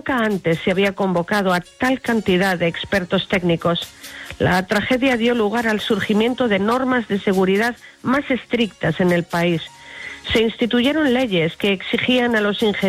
Nunca antes se había convocado a tal cantidad de expertos técnicos. La tragedia dio lugar al surgimiento de normas de seguridad más estrictas en el país. Se instituyeron leyes que exigían a los ingenieros